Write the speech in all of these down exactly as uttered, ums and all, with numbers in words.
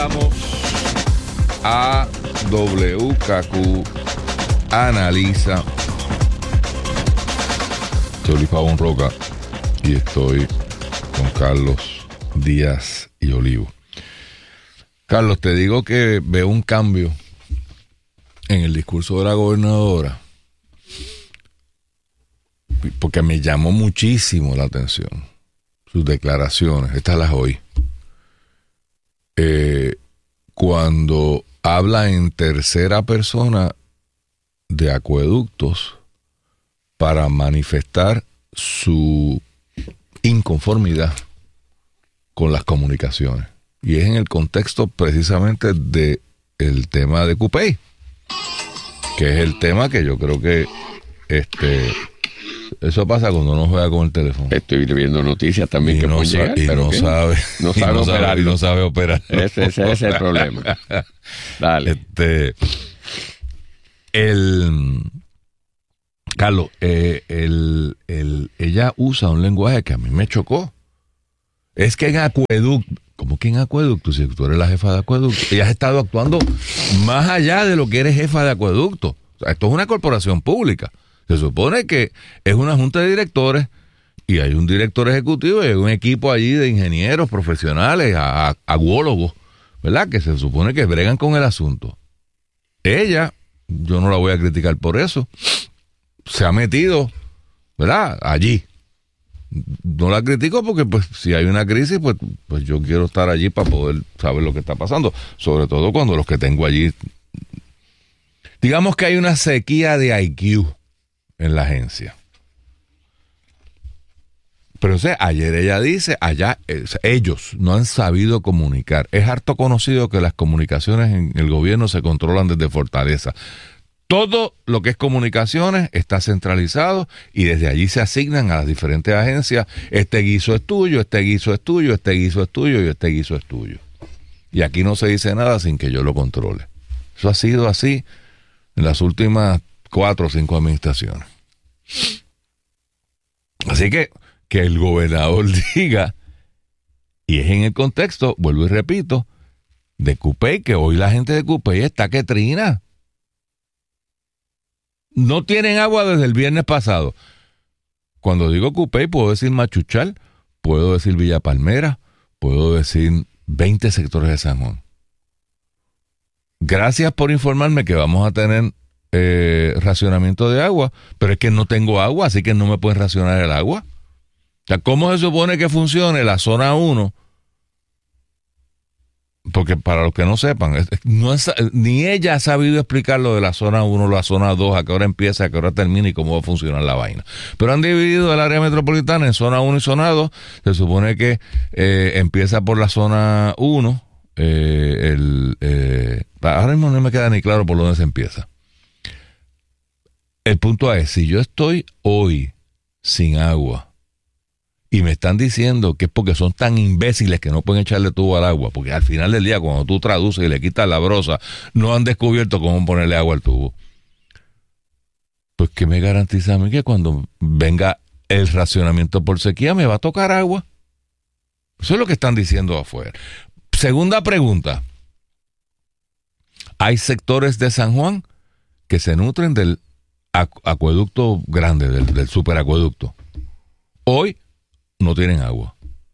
Vamos a W K Q Analiza. Soy Luis Pavón Roca y estoy con Carlos Díaz y Olivo. Carlos, te digo que veo un cambio en el discurso de la gobernadora porque me llamó muchísimo la atención sus declaraciones. Estas las oí. Eh, cuando habla en tercera persona de acueductos para manifestar su inconformidad con las comunicaciones. Y es en el contexto precisamente de el tema de Cupey, que es el tema que yo creo que este eso pasa cuando uno juega con el teléfono. Estoy viendo noticias también y que no pueden llegar, y pero no ¿qué? sabe, no y sabe no operar. Sabe, y no sabe operar. Ese, ese es el problema. Dale. Este, el Carlos, eh, el, el, ella usa un lenguaje que a mí me chocó. Es que en acueducto, ¿cómo que en acueducto? Si tú eres la jefa de acueducto, ella has estado actuando más allá de lo que eres jefa de acueducto. O sea, esto es una corporación pública. Se supone que es una junta de directores y hay un director ejecutivo y hay un equipo allí de ingenieros profesionales, a, a, aguólogos, ¿verdad? Que se supone que bregan con el asunto. Ella, yo no la voy a criticar por eso, se ha metido, ¿verdad? Allí. No la critico porque pues si hay una crisis, pues, pues yo quiero estar allí para poder saber lo que está pasando, sobre todo cuando los que tengo allí, digamos que hay una sequía de I Q en la agencia. Pero o sea, ayer ella dice, allá eh, ellos no han sabido comunicar. Es harto conocido que las comunicaciones en el gobierno se controlan desde Fortaleza. Todo lo que es comunicaciones está centralizado y desde allí se asignan a las diferentes agencias. Este guiso es tuyo, este guiso es tuyo, este guiso es tuyo y este guiso es tuyo. Y aquí no se dice nada sin que yo lo controle. Eso ha sido así en las últimas cuatro o cinco administraciones. Así que que el gobernador diga, y es en el contexto, vuelvo y repito, de Cupey, que hoy la gente de Cupey está que trina. No tienen agua desde el viernes pasado. Cuando digo Cupey, puedo decir Machuchal, puedo decir Villa Palmera, puedo decir veinte sectores de San Juan. Gracias por informarme que vamos a tener eh, racionamiento de agua, pero es que no tengo agua, así que no me pueden racionar el agua. O sea, ¿cómo se supone que funcione la zona uno? Porque para los que no sepan, no es, ni ella ha sabido explicar lo de la zona uno, la zona dos, a qué hora empieza, a qué hora termina y cómo va a funcionar la vaina. Pero han dividido el área metropolitana en zona uno y zona dos. Se supone que eh, empieza por la zona uno. Eh, el, eh, ahora mismo no me queda ni claro por dónde se empieza. El punto es, si yo estoy hoy sin agua, y me están diciendo que es porque son tan imbéciles que no pueden echarle tubo al agua, porque al final del día, cuando tú traduces y le quitas la brosa, no han descubierto cómo ponerle agua al tubo. Pues ¿qué me garantiza a mí que cuando venga el racionamiento por sequía me va a tocar agua? Eso es lo que están diciendo afuera. Segunda pregunta. Hay sectores de San Juan que se nutren del acu- acueducto grande, del, del superacueducto. Hoy no tienen agua.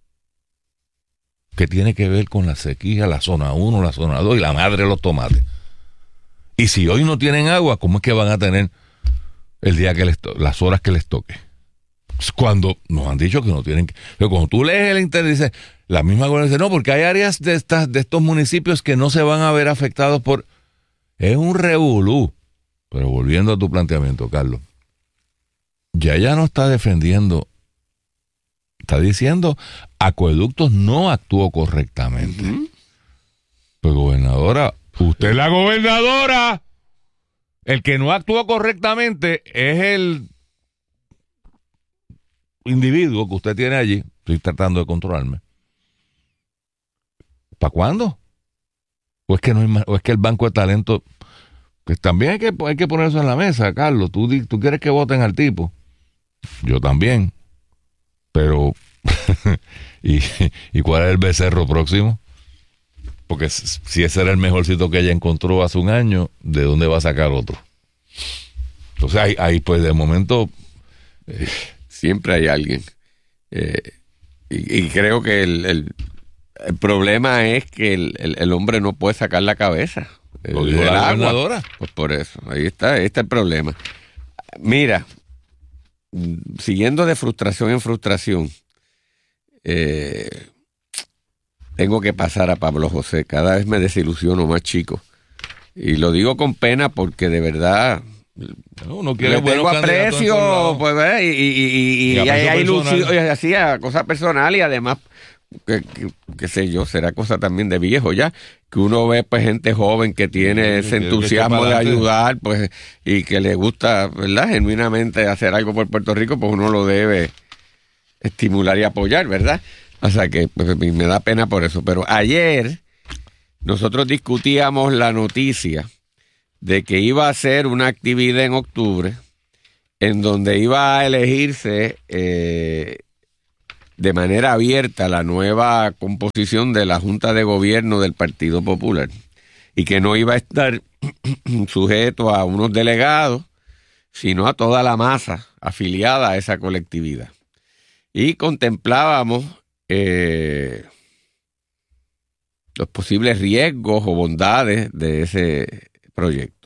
¿Qué tiene que ver con la sequía, la zona uno, la zona dos y la madre de los tomates? Y si hoy no tienen agua, ¿cómo es que van a tener el día que les to- las horas que les toque? Cuando nos han dicho que no tienen que... Pero cuando tú lees el internet, dice, la misma gobernadora dice, no, porque hay áreas de estas, de estos municipios que no se van a ver afectados por... Es un revolú. Pero volviendo a tu planteamiento, Carlos, ya ella no está defendiendo, está diciendo, Acueductos no actuó correctamente. Uh-huh. Pues gobernadora, usted es la gobernadora. El que no actuó correctamente es el individuo que usted tiene allí. Estoy tratando de controlarme. ¿Para cuándo? ¿O es que no hay más, o es que el banco de talento... Pues también hay que, hay que poner eso en la mesa, Carlos. ¿Tú, tú quieres que voten al tipo? Yo también. Pero... ¿y, ¿Y cuál es el becerro próximo? Porque si ese era el mejorcito que ella encontró hace un año, ¿de dónde va a sacar otro? Entonces ahí, ahí pues de momento... Eh, siempre hay alguien. Eh, y, y creo que el, el, el problema es que el, el, el hombre no puede sacar la cabeza. Lo dijo la gobernadora. Pues por eso, ahí está, ahí está el problema. Mira, siguiendo de frustración en frustración, eh, tengo que pasar a Pablo José. Cada vez me desilusiono más, chico. Y lo digo con pena porque de verdad... No, uno quiere le tengo aprecio, pues, ¿ves? y, y, y, y, y hay ilusión, y hacía cosas personales y además, que, que, que sé yo, será cosa también de viejo ya, que uno ve pues gente joven que tiene ese entusiasmo de ayudar, pues, y que le gusta, ¿verdad? Genuinamente hacer algo por Puerto Rico, pues uno lo debe estimular y apoyar, ¿verdad? O sea que pues, me da pena por eso. Pero ayer nosotros discutíamos la noticia de que iba a ser una actividad en octubre en donde iba a elegirse eh, de manera abierta la nueva composición de la Junta de Gobierno del Partido Popular y que no iba a estar sujeto a unos delegados, sino a toda la masa afiliada a esa colectividad. Y contemplábamos eh, los posibles riesgos o bondades de ese proyecto.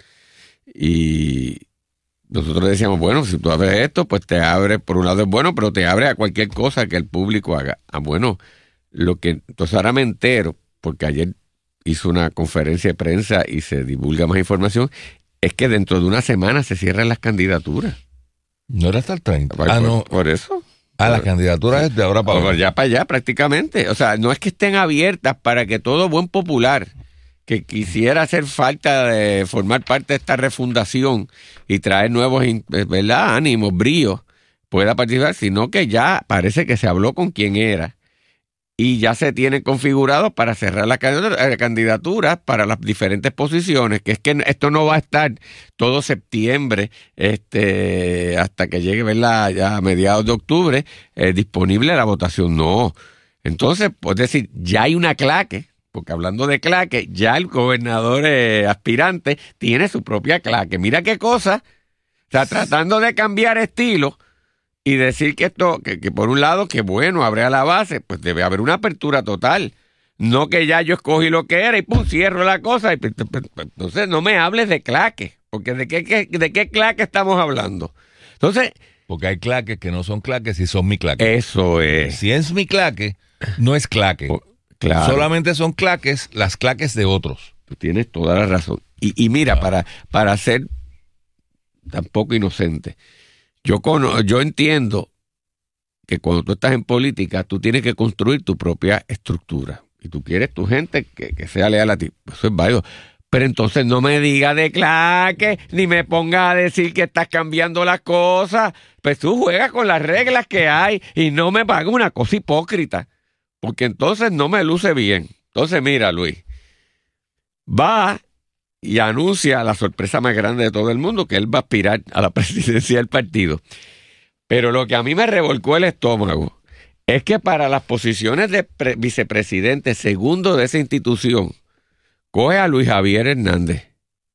Y nosotros decíamos, bueno, si tú abres esto, pues te abre, por un lado es bueno, pero te abre a cualquier cosa que el público haga. Ah, bueno, lo que entonces ahora me entero, porque ayer hizo una conferencia de prensa y se divulga más información, es que dentro de una semana se cierran las candidaturas. No era hasta el treinta. Por, ah, no. Por eso. Ah, las candidaturas es de ahora para allá. para allá prácticamente. O sea, no es que estén abiertas para que todo buen popular que quisiera hacer falta de formar parte de esta refundación y traer nuevos, ¿verdad?, ánimos, bríos, pueda participar, sino que ya parece que se habló con quien era y ya se tienen configurados para cerrar las candidaturas para las diferentes posiciones, que es que esto no va a estar todo septiembre este hasta que llegue, ¿verdad?, ya a mediados de octubre eh, disponible la votación, no. Entonces, pues decir, ya hay una claque, porque hablando de claque, ya el gobernador eh, aspirante tiene su propia claque. Mira qué cosa, está tratando de cambiar estilo y decir que esto, que, que por un lado, que bueno, abre a la base, pues debe haber una apertura total. No que ya yo escogí lo que era y pum, cierro la cosa. Y, entonces no me hables de claque, porque ¿de qué, qué, de qué claque estamos hablando? Entonces... Porque hay claques que no son claques y son mi claque. Eso es. Si es mi claque, no es claque. Oh, claro. Solamente son claques, las claques de otros. Tú tienes toda la razón. Y, y mira, claro, para, para ser tampoco inocente, yo, cono, yo entiendo que cuando tú estás en política, tú tienes que construir tu propia estructura. Y tú quieres tu gente que, que sea leal a ti. Eso es válido. Pero entonces no me diga de claque, ni me ponga a decir que estás cambiando las cosas. Pues tú juegas con las reglas que hay y no me pagas una cosa hipócrita. Porque entonces no me luce bien. Entonces mira, Luis, va y anuncia la sorpresa más grande de todo el mundo, que él va a aspirar a la presidencia del partido. Pero lo que a mí me revolcó el estómago es que para las posiciones de pre- vicepresidente segundo de esa institución, coge a Luis Javier Hernández.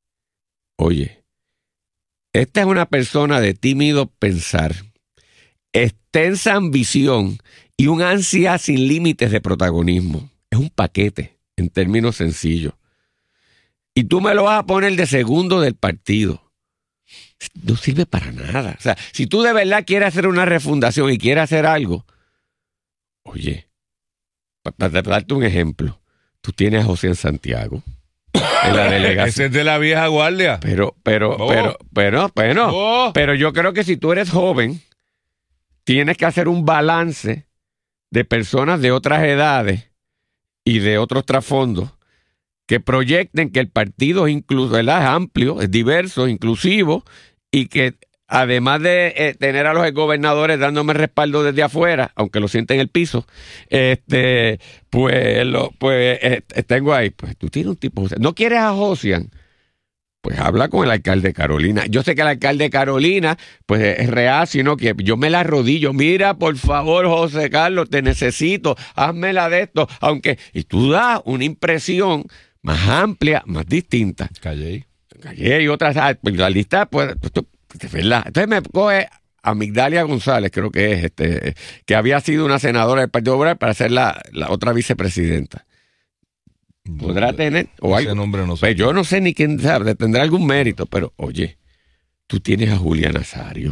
Oye, esta es una persona de tímido pensar, extensa ambición y un ansia sin límites de protagonismo. Es un paquete, en términos sencillos. Y tú me lo vas a poner de segundo del partido. No sirve para nada. O sea, si tú de verdad quieres hacer una refundación y quieres hacer algo, oye, para darte un ejemplo, tú tienes a José en Santiago en la delegación. Ese es de la vieja guardia. Pero, pero, oh. pero, pero, pero, oh. pero yo creo que si tú eres joven, tienes que hacer un balance de personas de otras edades y de otros trasfondos que proyecten que el partido es, incluso, ¿verdad?, es amplio, es diverso, inclusivo, y que además de eh, tener a los gobernadores dándome respaldo desde afuera, aunque lo sienten en el piso, este, pues, lo, pues eh, tengo ahí, pues tú tienes un tipo, no quieres a Josian, pues habla con el alcalde de Carolina. Yo sé que el alcalde de Carolina, pues es reacio, sino que yo me la arrodillo. Mira, por favor, José Carlos, te necesito, házmela de esto. Aunque, y tú das una impresión más amplia, más distinta. Callé. Callé y otras, la lista, pues, de verdad. Entonces me coge a Migdalia González, creo que es, este, que había sido una senadora del Partido Popular para ser la, la otra vicepresidenta. Podrá tener o ese algo. Nombre no sé. Pues yo no sé ni quién sabe, tendrá algún mérito, pero oye, tú tienes a Julia Nazario,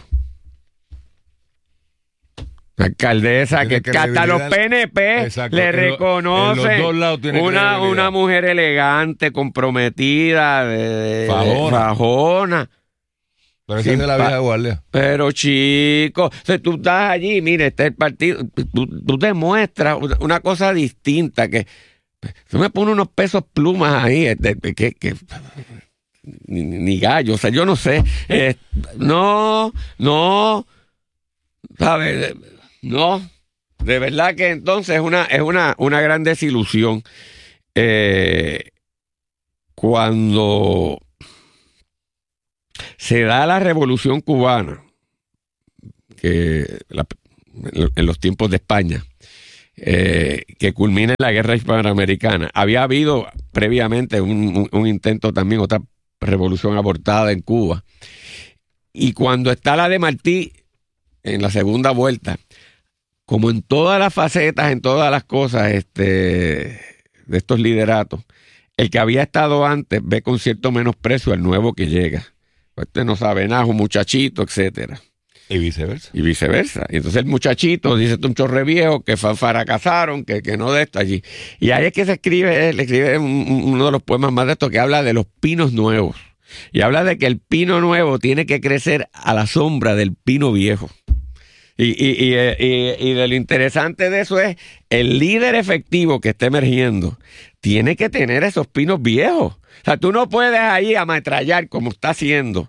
una alcaldesa que, que hasta los P N P exacto, le reconocen una, una mujer elegante, comprometida, de, fajona. fajona. Pero esa es de la vieja guardia. Pero chico, o sea, tú estás allí, mire, está el partido, tú, tú te muestras una, una cosa distinta que tú me pones unos pesos plumas ahí, este, que, que ni, ni gallo, o sea, yo no sé. Eh, no, no, ¿sabes? No, de verdad que entonces es una, es una, una gran desilusión. Eh, cuando se da la Revolución Cubana, que la, en los tiempos de España, Eh, que culmina en la guerra hispanoamericana. Había habido previamente un, un, un intento también, otra revolución abortada en Cuba. Y cuando está la de Martí en la segunda vuelta, como en todas las facetas, en todas las cosas este, de estos lideratos, el que había estado antes ve con cierto menosprecio al nuevo que llega. Este no sabe nada, un muchachito, etcétera. Y viceversa. Y viceversa. Y entonces el muchachito dice un chorre viejo que fracasaron, que, que no de esto allí. Y ahí es que se escribe, le escribe un, uno de los poemas más de estos que habla de los pinos nuevos. Y habla de que el pino nuevo tiene que crecer a la sombra del pino viejo. Y, y, y, y, y de lo interesante de eso es el líder efectivo que está emergiendo tiene que tener esos pinos viejos. O sea, tú no puedes ahí ametrallar como está haciendo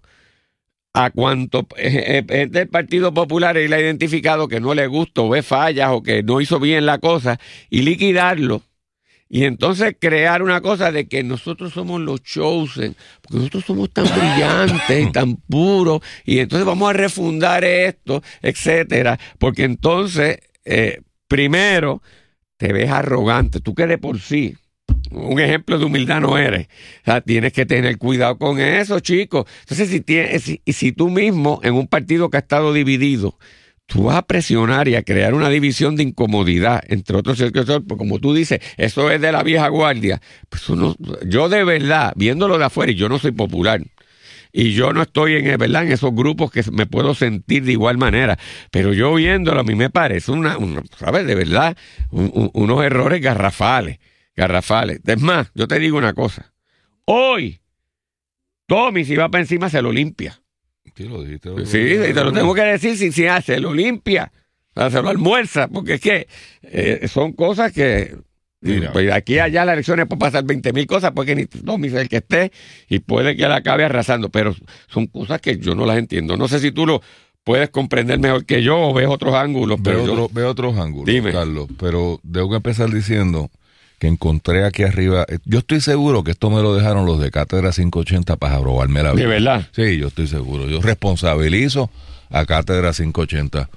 a cuanto es eh, del Partido Popular y le ha identificado que no le gusta o ve fallas o que no hizo bien la cosa y liquidarlo y entonces crear una cosa de que nosotros somos los chosen, porque nosotros somos tan brillantes y tan puros y entonces vamos a refundar esto, etcétera, porque entonces eh, primero te ves arrogante, tú que de por sí un ejemplo de humildad no eres. O sea, tienes que tener cuidado con eso, chicos. Entonces, si, tienes, si, si tú mismo, en un partido que ha estado dividido, tú vas a presionar y a crear una división de incomodidad entre otros sectores, pues como tú dices, eso es de la vieja guardia. Pues uno, yo de verdad, viéndolo de afuera, y yo no soy popular, y yo no estoy en, ¿verdad?, en esos grupos que me puedo sentir de igual manera, pero yo viéndolo a mí me parece, una, una ¿sabes? De verdad, un, un, unos errores garrafales. Garrafales. Es más, yo te digo una cosa. Hoy, Tommy, si va para encima, se lo limpia. Sí, lo dijiste, lo sí, y te lo tengo que decir, si, si ah, se lo limpia, o sea, se lo almuerza, porque es que eh, son cosas que Mira. Pues de aquí a allá las elecciones pueden pasar veinte mil cosas, porque ni Tommy es el que esté, y puede que la acabe arrasando, pero son cosas que yo no las entiendo. No sé si tú lo puedes comprender mejor que yo o ves otros ángulos. Veo, pero otro, yo... veo otros ángulos, Dime. Carlos, pero tengo que empezar diciendo que encontré aquí arriba, yo estoy seguro que esto me lo dejaron los de Cátedra quinientos ochenta para robarme la vida. ¿De verdad? Sí, yo estoy seguro. Yo responsabilizo a Cátedra quinientos ochenta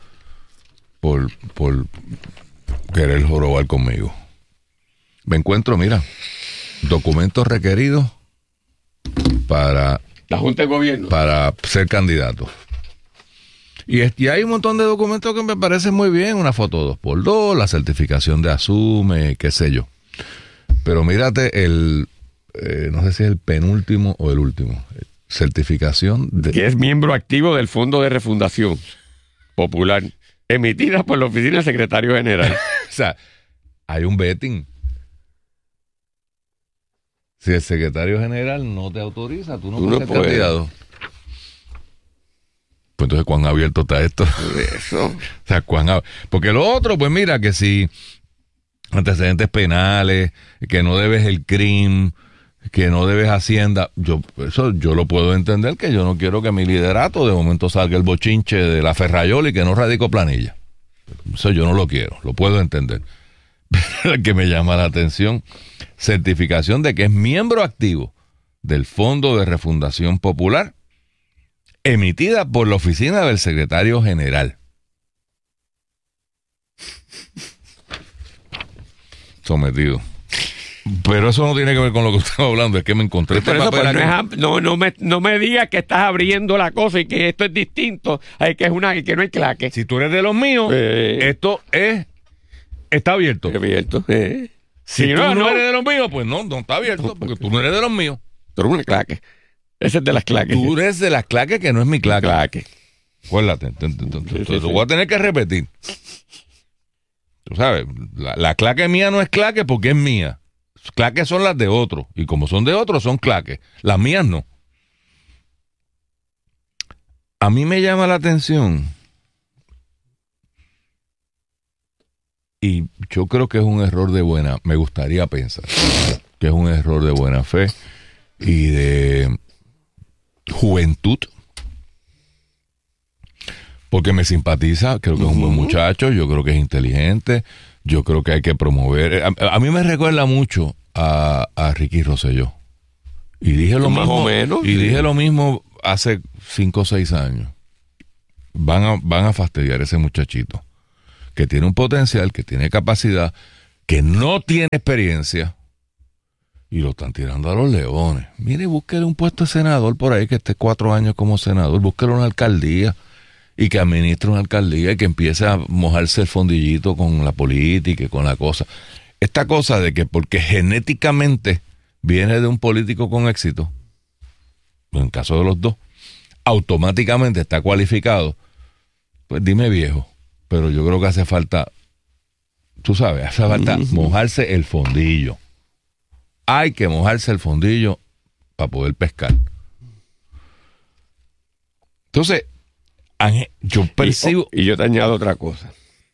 por, por querer jorobar conmigo. Me encuentro, mira, documentos requeridos para... La Junta de Gobierno. Para ser candidato. Y, y hay un montón de documentos que me parecen muy bien, una foto dos por dos, la certificación de Asume, qué sé yo. Pero mírate el, eh, no sé si es el penúltimo o el último, certificación de... Que es miembro activo del Fondo de Refundación Popular, emitida por la Oficina del Secretario General. O sea, hay un betting. Si el secretario general no te autoriza, tú no tú puedes no ser puedes. candidato. Pues entonces, ¿cuán abierto está esto? Eso. O sea, ¿cuán ab... Porque lo otro, pues mira, que si antecedentes penales, que no debes el crimen, que no debes Hacienda, yo eso yo lo puedo entender, que yo no quiero que mi liderato de momento salga el bochinche de la Ferrayola y que no radico planilla. Eso yo no lo quiero, lo puedo entender. Pero el que me llama la atención, certificación de que es miembro activo del Fondo de Refundación Popular, emitida por la oficina del secretario general. Sometido. Pero eso no tiene que ver con lo que estamos hablando, es que me encontré este eso, papel no, aquí. es, no, no, me, no me digas que estás abriendo la cosa y que esto es distinto, ay, que es una que no hay claque. Si tú eres de los míos, eh, esto es está abierto. abierto eh. Si, si tú no, no eres de los míos, pues no, no está abierto, porque tú no eres de los míos. Tú eres una claque. Ese es de las claques. Tú eres de las claques que no es mi claque. Claque. Acuérdate, te, te, te, te, te lo voy a tener que repetir. Tú sabes, la, la claque mía no es claque porque es mía. Claques son las de otros. Y como son de otros, son claques. Las mías no. A mí me llama la atención. Y yo creo que es un error de buena. Me gustaría pensar que es un error de buena fe y de juventud. Porque me simpatiza. Creo que es un buen muchacho. Yo creo que es inteligente. Yo creo que hay que promover. A, a mí me recuerda mucho a, a Ricky Rosselló. Y dije lo más mismo. O menos, y sí. dije lo mismo hace cinco o seis años. Van a, van a fastidiar a ese muchachito que tiene un potencial, que tiene capacidad, que no tiene experiencia y lo están tirando a los leones. Mire, búsquele un puesto de senador por ahí que esté cuatro años como senador, búsquele una alcaldía y que administre una alcaldía y que empiece a mojarse el fondillito con la política y con la cosa. Esta cosa de que porque genéticamente viene de un político con éxito, en el caso de los dos, automáticamente está cualificado, pues dime viejo, pero yo creo que hace falta, tú sabes, hace falta uh-huh. mojarse el fondillo. Hay que mojarse el fondillo para poder pescar. Entonces, yo percibo... Y, y yo te añado otra cosa.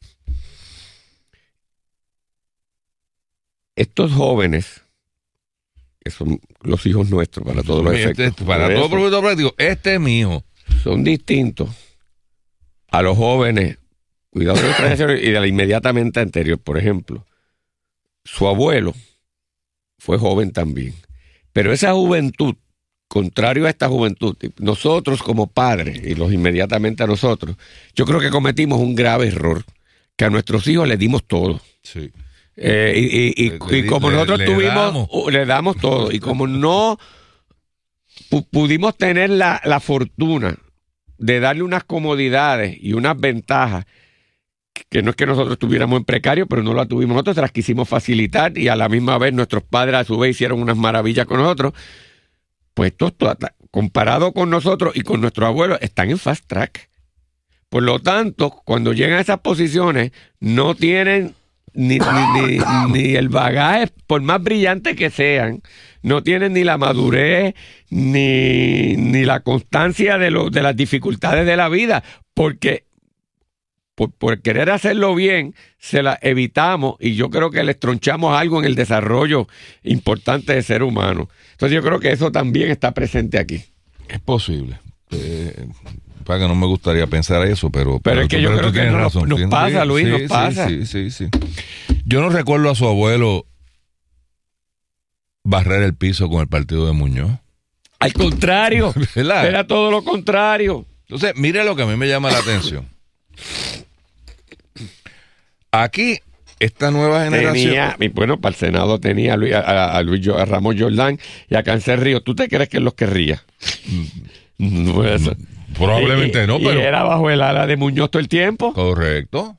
Estos jóvenes, que son los hijos nuestros para todos los este, efectos. Para todo propósito práctico, este es mi hijo. Son distintos a los jóvenes, cuidado de nuestra generación y de la inmediatamente anterior. Por ejemplo, su abuelo fue joven también. Pero esa juventud, contrario a esta juventud, nosotros como padres y los inmediatamente a nosotros, yo creo que cometimos un grave error, que a nuestros hijos les dimos todo. Sí. Eh, y, y, y, le, y como le, nosotros le, tuvimos, le damos. Uh, le damos todo. Y como no pu- pudimos tener la, la fortuna de darle unas comodidades y unas ventajas, que no es que nosotros estuviéramos en precario, pero no la tuvimos nosotros, las quisimos facilitar y a la misma vez nuestros padres a su vez hicieron unas maravillas con nosotros, pues estos, comparado con nosotros y con nuestros abuelos, están en fast track. Por lo tanto, cuando llegan a esas posiciones, no tienen Ni, ni, ni, ni el bagaje, por más brillante que sean, no tienen ni la madurez ni, ni la constancia de, lo, de las dificultades de la vida, porque por, por querer hacerlo bien se la evitamos y yo creo que les tronchamos algo en el desarrollo importante del ser humano. Entonces yo creo que eso también está presente aquí. Es posible. Eh, para que no me gustaría pensar eso, pero... Pero, pero es que tú, yo creo que nos, razón, nos pasa, Luis, sí, nos sí, pasa. Sí, sí, sí, sí. Yo no recuerdo a su abuelo barrer el piso con el partido de Muñoz. Al contrario, era todo lo contrario. Entonces, mire lo que a mí me llama la atención. Aquí, esta nueva generación... Tenía, bueno, para el Senado tenía a, Luis, a, a, Luis, a Ramón Jordán y a Cáncer Río. ¿Tú te crees que él los querría? No es eso. Probablemente y, no, pero... Y era bajo el ala de Muñoz todo el tiempo. Correcto.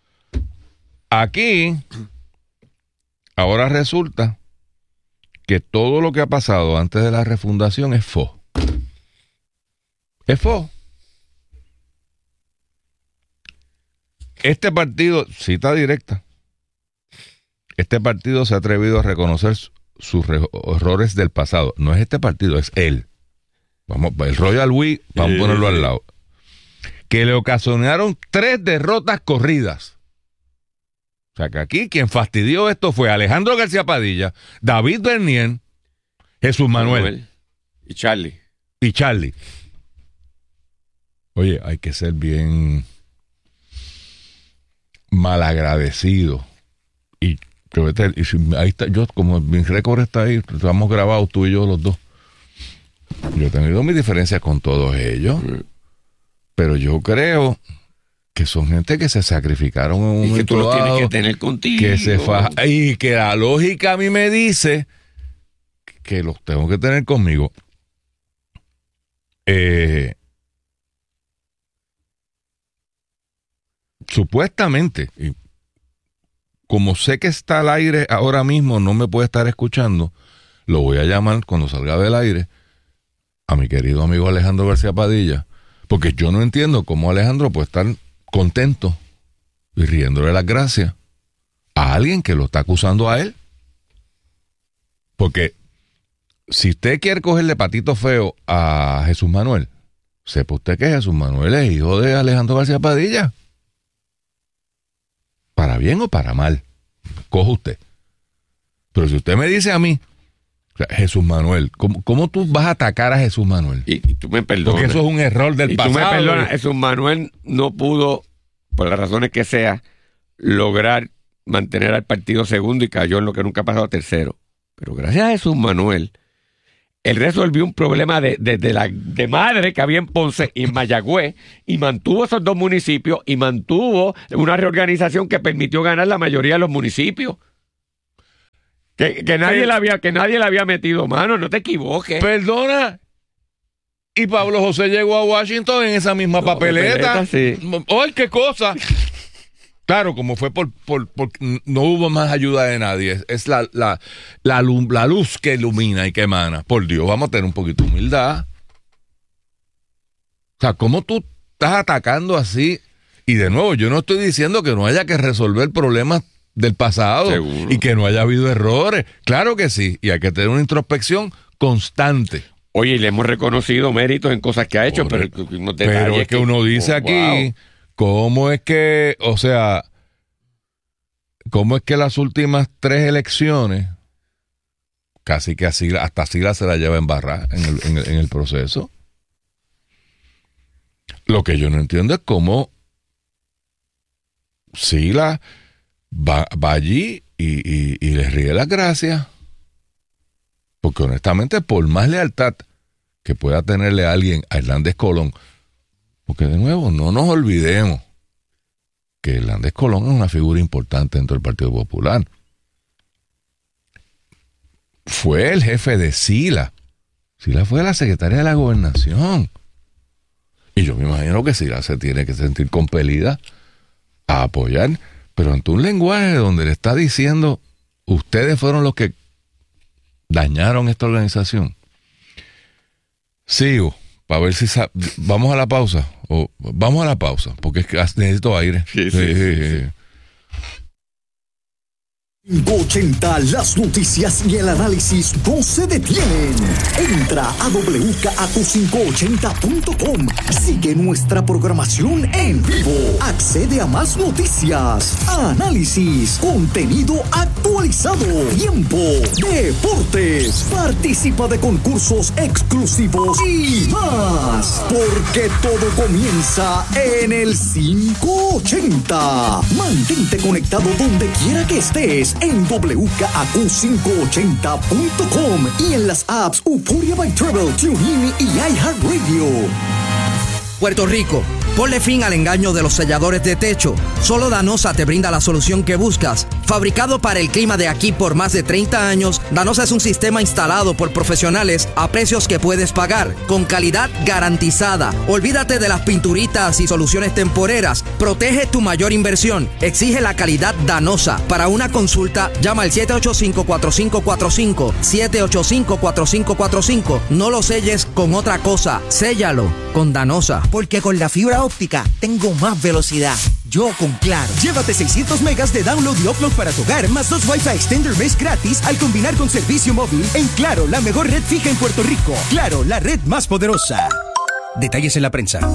Aquí, ahora resulta que todo lo que ha pasado antes de la refundación es fo. Es fo. Este partido, cita directa, este partido se ha atrevido a reconocer sus errores del pasado. No es este partido, es él. Vamos, el Royal We, vamos a ponerlo al lado. Que le ocasionaron tres derrotas corridas. O sea que aquí quien fastidió esto fue Alejandro García Padilla, David Bernier, Jesús Manuel, Manuel y Charlie. Y Charlie. Oye, hay que ser bien malagradecido. Y, y ahí está, yo, como mi récord está ahí, estamos grabados tú y yo los dos. Yo he tenido mis diferencias con todos ellos, sí. Pero yo creo que son gente que se sacrificaron en un y momento que tú lo dado, tienes que tener contigo. Que se faja, y que la lógica a mí me dice que los tengo que tener conmigo. Eh, supuestamente, y como sé que está al aire ahora mismo, no me puede estar escuchando, lo voy a llamar cuando salga del aire a mi querido amigo Alejandro García Padilla, porque yo no entiendo cómo Alejandro puede estar contento y riéndole las gracias a alguien que lo está acusando a él. Porque si usted quiere cogerle patito feo a Jesús Manuel, sepa usted que Jesús Manuel es hijo de Alejandro García Padilla. Para bien o para mal, coja usted. Pero si usted me dice a mí, o sea, Jesús Manuel, ¿cómo, ¿cómo tú vas a atacar a Jesús Manuel? Y, y tú me perdonas. Porque eso es un error del y pasado. Tú me perdonas, Jesús Manuel no pudo, por las razones que sea, lograr mantener al partido segundo y cayó en lo que nunca ha pasado a tercero. Pero gracias a Jesús Manuel, él resolvió un problema de, de, de, la, de madre que había en Ponce y en Mayagüez y mantuvo esos dos municipios y mantuvo una reorganización que permitió ganar la mayoría de los municipios. Que, que, nadie le había, que nadie le había metido mano, no te equivoques. Perdona. Y Pablo José llegó a Washington en esa misma no, papeleta. papeleta sí. ¡Ay, qué cosa! Claro, como fue por, por, por... No hubo más ayuda de nadie. Es la, la, la, la luz que ilumina y que emana. Por Dios, vamos a tener un poquito de humildad. O sea, ¿cómo tú estás atacando así? Y de nuevo, yo no estoy diciendo que no haya que resolver problemas del pasado. Seguro. Y que no haya habido errores. Claro que sí. Y hay que tener una introspección constante. Oye, y le hemos reconocido méritos en cosas que ha hecho, pero, pero, no te pero es que, que uno dice oh, aquí, wow. ¿Cómo es que, o sea, cómo es que las últimas tres elecciones, casi que así, hasta Sila se la lleva en barra en el, en el, en el proceso? Lo que yo no entiendo es cómo Sila va, va allí y, y, y les ríe las gracias. Porque honestamente, por más lealtad que pueda tenerle a alguien a Hernández Colón, porque de nuevo, no nos olvidemos que Hernández Colón es una figura importante dentro del Partido Popular. Fue el jefe de Sila. Sila fue la secretaria de la Gobernación. Y yo me imagino que Sila se tiene que sentir compelida a apoyar, pero ante un lenguaje donde le está diciendo, ustedes fueron los que dañaron esta organización. Sigo, para ver si sa- vamos a la pausa, o vamos a la pausa, porque es que necesito aire. Sí, sí, sí, sí, sí. ochenta, las noticias y el análisis no se detienen. Entra a doble u k a q quinientos ochenta punto com. Sigue nuestra programación en vivo. Accede a más noticias, análisis, contenido actualizado, tiempo, deportes. Participa de concursos exclusivos y más. Porque todo comienza en el quinientos ochenta. Mantente conectado donde quiera que estés en doble u k a q quinientos ochenta punto com y en las apps Euphoria by Travel, TuneIn y iHeartRadio. Puerto Rico, ponle fin al engaño de los selladores de techo. Solo Danosa te brinda la solución que buscas. Fabricado para el clima de aquí por más de treinta años, Danosa es un sistema instalado por profesionales a precios que puedes pagar, con calidad garantizada. Olvídate de las pinturitas y soluciones temporeras. Protege tu mayor inversión. Exige la calidad Danosa. Para una consulta, llama al siete ocho cinco, cuatro cinco cuatro cinco, siete ocho cinco, cuatro cinco cuatro cinco. No lo selles con otra cosa. Séllalo con Danosa. Porque con la fibra óptica tengo más velocidad. Yo con Claro. Llévate seiscientos megas de download y upload para tu hogar, más dos Wi-Fi Extender mes gratis al combinar con servicio móvil en Claro, la mejor red fija en Puerto Rico. Claro, la red más poderosa. Detalles en la prensa.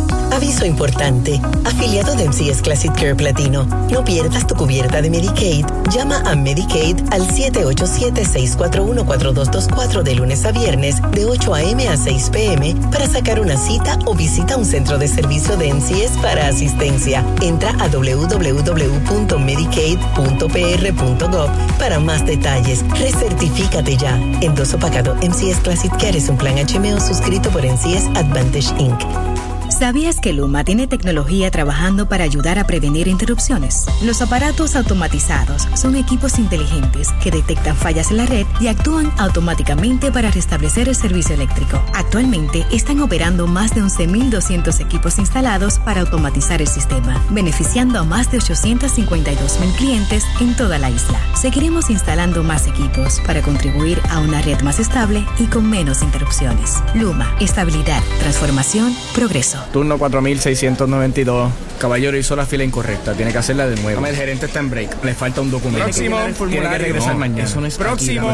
Aviso importante. Afiliado de M C S Classic Care Platino. No pierdas tu cubierta de Medicaid. Llama a Medicaid al siete ocho siete, seis cuatro uno, cuatro dos dos cuatro de lunes a viernes de ocho a.m. a seis p.m. para sacar una cita o visita un centro de servicio de M C S para asistencia. Entra a doble u doble u doble u punto medicaid punto p r punto gov para más detalles. Recertifícate ya. Endoso pagado. M C S Classic Care es un plan H M O suscrito por M C S Advantage incorporated. ¿Sabías que Luma tiene tecnología trabajando para ayudar a prevenir interrupciones? Los aparatos automatizados son equipos inteligentes que detectan fallas en la red y actúan automáticamente para restablecer el servicio eléctrico. Actualmente están operando más de once mil doscientos equipos instalados para automatizar el sistema, beneficiando a más de ochocientos cincuenta y dos mil clientes en toda la isla. Seguiremos instalando más equipos para contribuir a una red más estable y con menos interrupciones. Luma, estabilidad, transformación, progreso. Turno cuatro mil seiscientos noventa y dos. Caballero, hizo la fila incorrecta. Tiene que hacerla de nuevo. El gerente está en break. Le falta un documento. Próximo. Tiene que regresar no, mañana. Eso no es Próximo.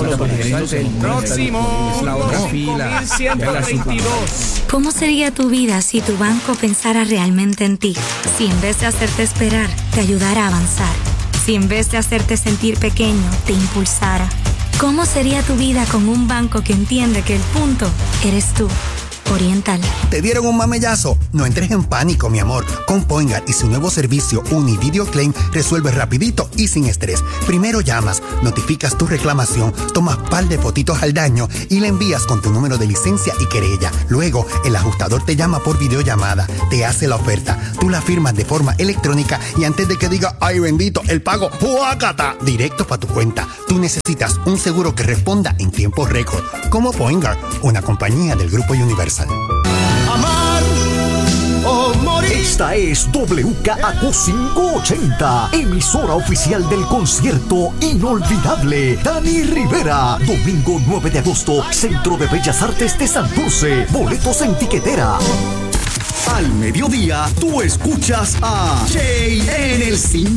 Próximo. Es la otra fila. dos mil ciento treinta y dos. ¿Cómo sería tu vida si tu banco pensara realmente en ti? Si en vez de hacerte esperar, te ayudara a avanzar. Si en vez de hacerte sentir pequeño, te impulsara. ¿Cómo sería tu vida con un banco que entiende que el punto eres tú? Oriental. ¿Te dieron un mamellazo? No entres en pánico, mi amor. Con Poingar y su nuevo servicio Univideo Claim resuelves rapidito y sin estrés. Primero llamas, notificas tu reclamación, tomas par de fotitos al daño y le envías con tu número de licencia y querella. Luego, el ajustador te llama por videollamada, te hace la oferta, tú la firmas de forma electrónica y antes de que diga, ay bendito, el pago, ¡huácata!, directo para tu cuenta. Tú necesitas un seguro que responda en tiempo récord. Como Poingar, una compañía del Grupo Universal. Amar o morir. Esta es W K A Q quinientos ochenta, emisora oficial del concierto inolvidable Dani Rivera. Domingo nueve de agosto, Centro de Bellas Artes de Santurce. Boletos en tiquetera. Al mediodía, tú escuchas a Jay en el cine.